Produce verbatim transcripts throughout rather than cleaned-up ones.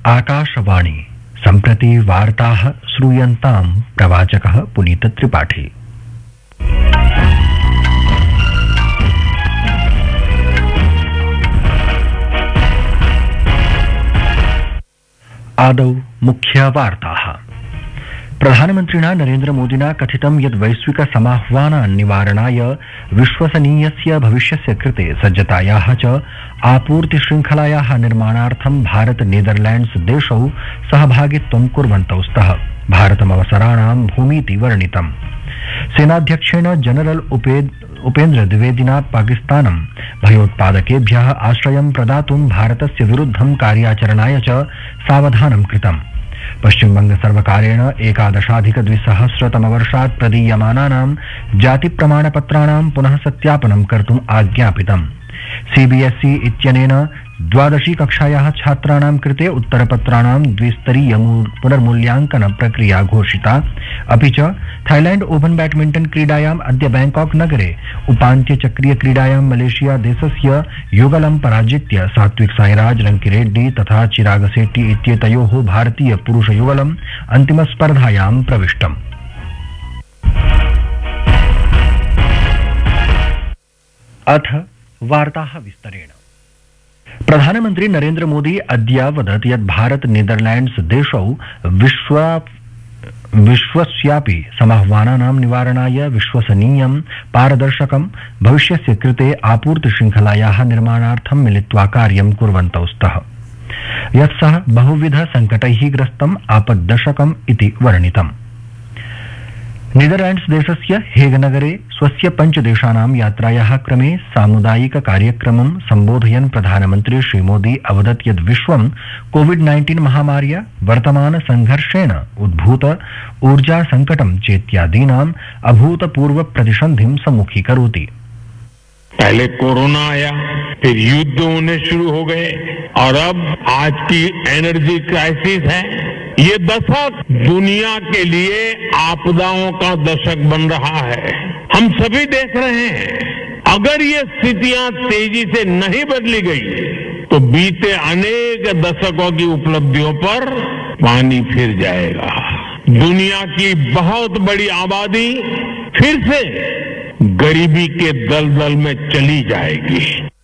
आकाशवाणी सम्प्रति वार्ताः श्रूयन्तां प्रवाचकः पुनीत त्रिपाठी। आदौ मुख्य वार्ताः। प्रधानमन्त्रिणा नरेन्द्र मोदिना कथितं यत् वैश्विक समाह्वानान् निवारणाय विश्वसनीयस्य भविष्यस्य कृते सज्जतायाः च आपूर्ति श्रृंखलायाः निर्माणार्थं भारत नीदरलैंड्स देशौ सहभागित्वं कुर्वन्तौ स्तः। भारतमवसराणां भूमीति वर्णितम्। सेनाध्यक्षेण जनरल उपेन्द्र द्विवेदिना पाकिस्तानं भयोत्पादकेभ्यः आश्रयं प्रदातुं भारतस्य विरुद्धं कार्याचरणाय च सावधानं कृतम्। पश्चिमबंग सर्वकारेण एकादशाधिक द्विसहस्रतमवर्षात् प्रदीयमानानां जातिप्रमाणपत्राणां पुनः सत्यापनं कर्तुम् आज्ञापितम्। सीबीएसई इत्यनेन द्वादशी कक्षायाः छात्राणां कृते उत्तरपत्राणां द्विस्तरीय पुनर्मूल्यांकन प्रक्रिया घोषिता। अपि च थाईलैंड ओपन बैडमिंटन क्रीडायाम् अद्य बैंकॉक नगरे उपान्त्यचक्रीय क्रीडायां मलेशिया देशस्य युगलं पराजित्य सात्विक साईराज रंकिरेड्डी तथा चिराग शेट्टी इत्येतयोः भारतीय पुरुष युगलम् अन्तिमस्पर्धायां प्रविष्टम्। अथ वार्ताः विस्तरेण। प्रधानमन्त्री नरेन्द्र मोदी अद्य अवदत् यत् भारत नीदरलैंड्स देशौ विश्व विश्वस्यापि समाह्वानानां निवारणाय विश्वसनीयं पारदर्शकं भविष्यस्य कृते आपूर्ति श्रृंखलायाः निर्माणार्थं मिलित्वा कार्यं कुर्वन्तौ स्तः। यत् सः बहुविध संकटैः ग्रस्तम् आपद्दशकम् इति वर्णितम्। नीदरलैंड्स देशस्य हेग नगरे स्वस्य पञ्चदेशानां यात्रायाः क्रमे सामुदायिक कार्यक्रमं सम्बोधयन् प्रधानमन्त्री श्रीमोदी अवदत् यत् विश्वं कोविड नाइन्टीन महामार्या वर्तमान संघर्षेण उद्भूत ऊर्जा संकटं चेत्यादीनाम् अभूतपूर्व प्रतिसन्धिं सम्मुखीकरोति। पहले कोरोना आया, फिर युद्ध होने शुरू हो गए और अब आज की एनर्जी क्राइसिस है। ये दशक दुनिया के लिए आपदाओं का दशक बन रहा है। हम सभी देख रहे हैं, अगर ये स्थितियां तेजी से नहीं बदली गई तो बीते अनेक दशकों की उपलब्धियों पर पानी फिर जाएगा। दुनिया की बहुत बड़ी आबादी फिर से गरीबी के दलदल में चली जाएगी।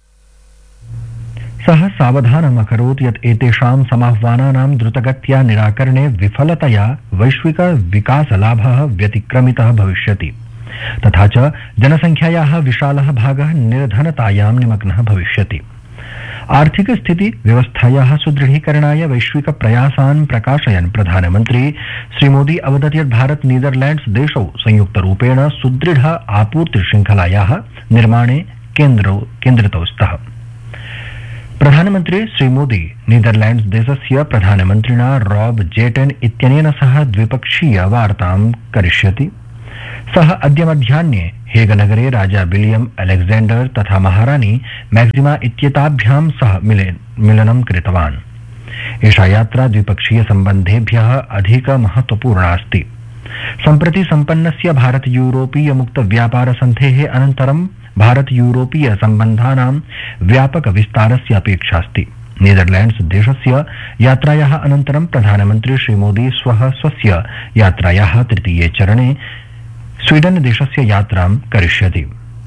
सः सावधानम् अकरोत् यत् एतेषां समाह्वानानां द्रुतगत्या निराकरणे विफलतया वैश्विक विकासलाभः व्यतिक्रमितः भविष्यति तथा च जनसंख्यायाः विशालः भागः निर्धनतायां निमग्नः भविष्यति। आर्थिक स्थिति व्यवस्थायाः सुदृढीकरणाय वैश्विक प्रयासान् प्रकाशयन् प्रधानमन्त्री श्रीमोदी अवदत् यत् भारत नीदरलैंड्स देशौ संयुक्तरूपेण सुदृढ आपूर्ति श्रृंखलायाः निर्माणे केन्द्रितौ स्तः। प्रधानमन्त्री श्रीमोदी नीदरलैंड्स देशस्य प्रधानमन्त्रिणा रॉब जेटेन इत्यनेन सह द्विपक्षीय वार्तां करिष्यति। सः अद्य मध्याह्ने हेग नगरे राजा विलियम अलेक्जेंडर तथा महारानी मैक्सिमा इत्येताभ्यां सह मिलनं कृतवान्। एषा यात्रा द्विपक्षीय सम्बन्धेभ्यः अधिक महत्वपूर्णा अस्ति। सम्प्रति सम्पन्नस्य भारत यूरोपीय मुक्त व्यापार सन्धेः अनन्तरं भारत यूरोपीय सम्बन्धानां व्यापक विस्तारस्य अपेक्षा अस्ति। नीदरलैंड्स देशस्य यात्रायाः अनन्तरं प्रधानमन्त्री श्रीमोदी श्वः स्वस्य यात्रायाः तृतीये चरणे स्वीडन देशस्य यात्रां करिष्यति।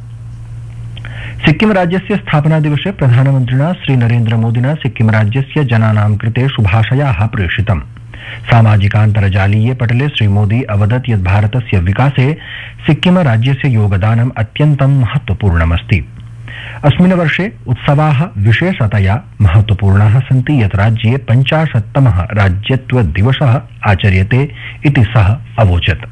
सिक्किम राज्यस्य स्थापना दिवसे प्रधानमन्त्रिणा श्रीनरेन्द्र मोदिना सिक्किम राज्यस्य जनानां कृते शुभाशयाः प्रेषितम्। सामाजिकान्तर्जालीये पटले श्रीमोदी अवदत् यत् भारतस्य विकासे सिक्किम राज्यस्य योगदानम् अत्यन्तं महत्वपूर्णमस्ति। अस्मिन् वर्षे उत्सवाः विशेषतया महत्वपूर्णाः सन्ति यत् राज्ये पञ्चाशत्तमः राज्यत्व दिवसः आचर्यते इति सः अवोचत्।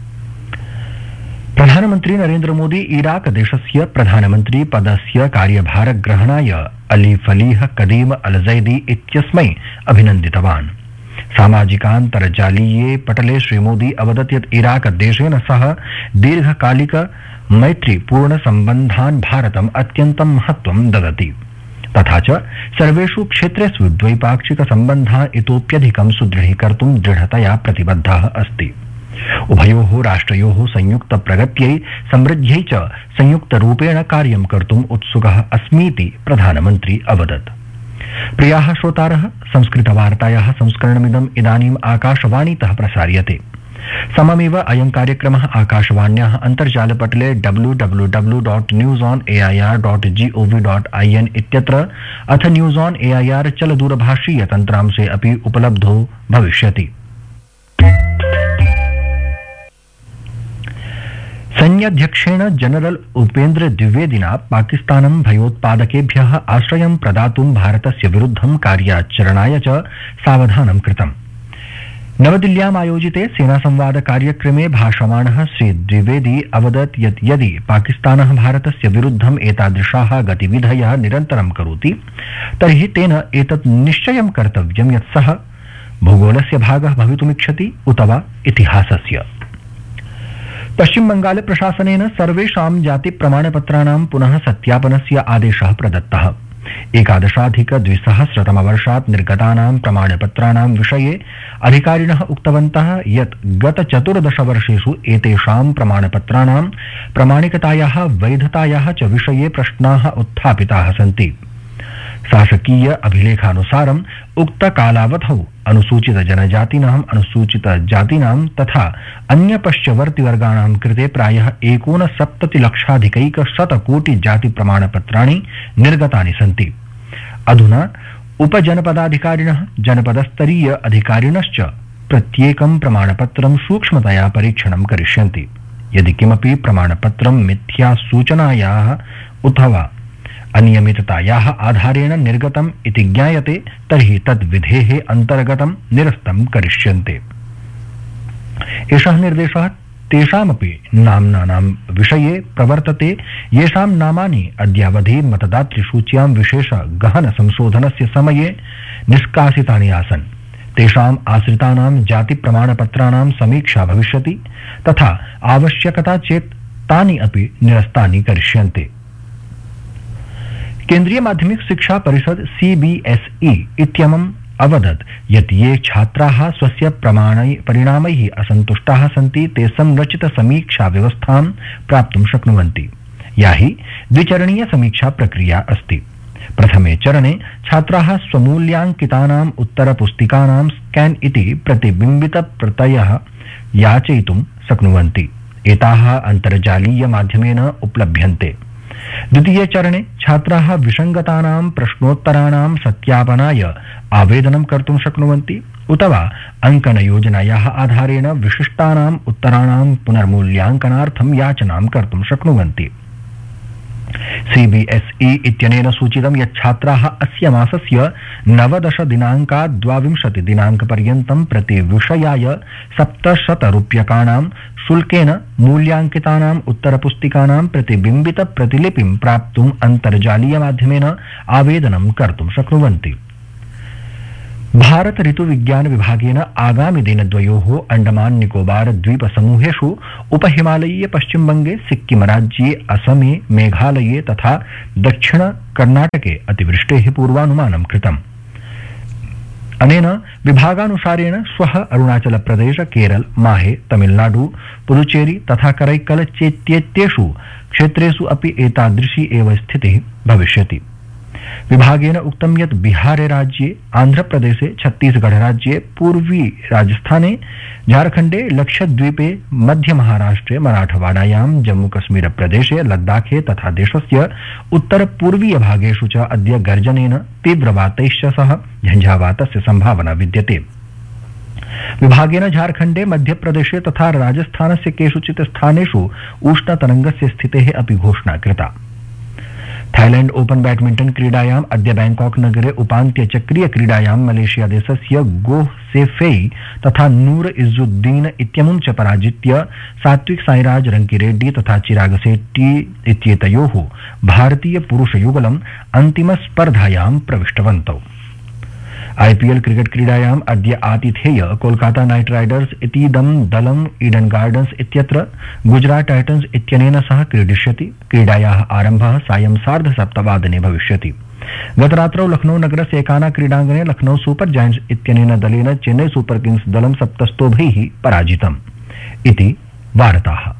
प्रधानमन्त्री नरेन्द्र मोदी इराक देशस्य प्रधानमन्त्री पदस्य कार्यभारग्रहणाय अली फलीह कदीम अल जैदी इत्यस्मै अभिनन्दितवान्। सामाजिकान्तर्जालीये पटले श्रीमोदी अवदत् यत् इराक देशेन सह दीर्घकालिक मैत्रीपूर्ण सम्बन्धान् भारतम् अत्यन्तं महत्वं ददति तथा च सर्वेषु क्षेत्रेषु द्वैपाक्षिक सम्बन्धान् इतोप्यधिकं सुदृढीकर्तुं दृढतया प्रतिबद्धः अस्ति। उभयोः राष्ट्रयोः संयुक्त प्रगत्यै समृद्ध्यै च संयुक्तरूपेण कार्यं कर्तुम् उत्सुकः अस्मीति प्रधानमन्त्री अवदत्। प्रियाः श्रोतारः, संस्कृतवार्तायाः संस्करणमिदम् इदानीम् आकाशवाणीतः प्रसार्यते। सममेव अयं कार्यक्रमः आकाशवाण्याः अन्तर्जालपटले W W W dot news on A I R dot G O V dot I N इत्यत्र अथ news on A I R चलदूरभाषीय तन्त्रांशे अपि उपलब्धो भविष्यति। सैन्याध्यक्षेण जनरल उपेन्द्र द्विवेदिना पाकिस्तानं भयोत्पादकेभ्यः आश्रयं प्रदातुं भारतस्य विरुद्धं कार्याचरणाय च सावधानं कृतम्। नवदिल्ल्याम् आयोजिते सेनासंवाद कार्यक्रमे भाषमाणः श्री द्विवेदी अवदत् यत् यदि पाकिस्तानः भारतस्य विरुद्धम् एतादृशाः गतिविधयः निरन्तरं करोति तर्हि तेन एतत् निश्चयं कर्तव्यं यत् सः भूगोलस्य भागः भवितुमिच्छति उत वा इतिहासस्य। पश्चिम बंगाल प्रशासनेन सर्वेषां जाति प्रमाणपत्राणां पुनः सत्यापनस्य आदेशः प्रदत्तः। एकादशाधिक द्विसहस्रतमवर्षात् निर्गतानां प्रमाणपत्राणां विषये अधिकारिणः उक्तवन्तः यत् गत चतुर्दशवर्षेषु एतेषां प्रमाणपत्राणां प्रामाणिकतायाः वैधतायाः च विषये प्रश्नाः उत्थापिताः सन्ति। शासकीय अभिलेखानुसारम् उक्त कालावधौ अनुसूचित जनजातीनाम् अनुसूचित जातीनां तथा अन्य पश्चवर्ति वर्गाणां कृते प्रायः एकोनसप्ततिलक्षाधिकैक शतकोटि जाति प्रमाणपत्राणि निर्गतानि सन्ति। अधुना उपजनपदाधिकारिणः जनपदस्तरीय अधिकारिणश्च प्रत्येकं प्रमाणपत्रं सूक्ष्मतया परीक्षणं करिष्यन्ति। यदि किमपि प्रमाणपत्रं मिथ्या सूचनायाः अथवा अनियमिततायाः आधारेण निर्गतम् इति ज्ञायते तर्हि तद्विधेः अन्तर्गतं निरस्तं करिष्यन्ते। एषः निर्देशः तेषामपि नाम्नानां विषये प्रवर्तते येषां नामानि अद्यावधि मतदातृसूच्यां विशेष गहन संशोधनस्य समये निष्कासितानि आसन्। तेषाम् आश्रितानां जाति प्रमाणपत्राणां समीक्षा भविष्यति तथा आवश्यकता चेत् तानि अपि निरस्तानि करिष्यन्ते। केन्द्रीय माध्यमिक शिक्षा परिषद सी बी एस ई इत्यमुम् अवदत् यत् ये छात्राः स्वस्य परिणामैः असन्तुष्टाः सन्ति ते संरचित समीक्षा व्यवस्थां प्राप्तुं शक्नुवन्ति, या हि द्विचरणीय समीक्षा प्रक्रिया अस्ति। प्रथमे चरणे छात्राः स्वमूल्याङ्कितानाम् उत्तरपुस्तिकानां स्कैन् इति प्रतिबिम्बितप्रतयः याचयितुं शक्नुवन्ति। एताः अन्तर्जालीय माध्यमेन उपलभ्यन्ते। द्वितीय चरणे छात्राः विसङ्गतानां प्रश्नोत्तराणां सत्यापनाय आवेदनं कर्तुं शक्नुवन्ति उत वा अङ्कनयोजनायाः आधारेण विशिष्टानाम् उत्तराणां पुनर्मूल्याङ्कनार्थं याचनां कर्तुं शक्नुवन्ति। सी बी एस ई इत्यनेन सूचितं यत् छात्राः अस्य मासस्य नवदश दिनाङ्कात् द्वाविंशति दिनाङ्कपर्यन्तं प्रति विषयाय सप्तशतरूप्यकाणां शुल्केन मूल्याङ्कितानाम् उत्तरपुस्तिकानां प्रतिबिम्बित प्रतिलिपिं प्राप्तुम् अन्तर्जालीय माध्यमेन आवेदनं कर्तुं शक्नुवन्ति। भारत ऋतु विज्ञान विभागेन आगामि दिनद्वयोः अंडमान निकोबार द्वीप समूहेषु उपहिमालयीय पश्चिम बंगे सिक्किम राज्ये असमे मेघालये तथा दक्षिण कर्णाटके अतिवृष्टेः पूर्वानुमानं कृतम्। अनेन विभागानुसारेण श्वः अरुणाचल प्रदेश केरल माहे तमिलनाडु पुदुचेरी तथा करैक्कल चेत्येतेषु क्षेत्रेषु अपि एतादृशी एव स्थितिः भविष्यति। विभागेन उक्तं यत् बिहार राज्ये आंध्र प्रदेशे छत्तीसगढ़ राज्ये पूर्वी राजस्थाने झारखंडे लक्षद्वीपे मध्य महाराष्ट्रे मराठवाडायां जम्मू कश्मीर प्रदेशे लद्दाखे तथा देशस्य उत्तर पूर्वीय भागेषु च अद्य गर्जनेन तीव्रवातैश्च सह झंझावातस्य संभावना विद्यते। विभागेन झारखंडे मध्यप्रदेशे तथा राजस्थानस्य केषुचित् स्थानेषु उष्णतरंगस्य स्थितेः अपि घोषणा कृता। थाईलैंड ओपन बैडमिंटन क्रीडायाम् अद्य बैंकॉक नगरे उपान्त्य चक्रीय क्रीडायां मलेशिया देशस्य गोह सेफेई तथा नूर इज्जुद्दीन इत्यमुं च पराजित्य सात्विक साईराज रंकीरेड्डी तथा चिराग शेट्टी इत्येतयोः भारतीय पुरुष युगलम् अन्तिम स्पर्धायां प्रविष्टवन्तौ। आईपीएल क्रिकेट क्रीडायाम् अद्य आतिथेय कोलकाता नाइट राइडर्स इतीदं दलम् ईडन गार्डन्स इत्यत्र गुजरात टाइटन्स इत्यनेन सह क्रीडिष्यति। क्रीडायाः आरम्भः सायं सार्धसप्तवादने भविष्यति। गतरात्रौ लखनऊ नगरस्य एकाना क्रीडाङ्गणे लखनऊ सुपर जायंट्स इत्यनेन दलेन चेन्नई सुपर किंग्स दलं सप्तस्तोभैः पराजितम्। इति वार्ताः।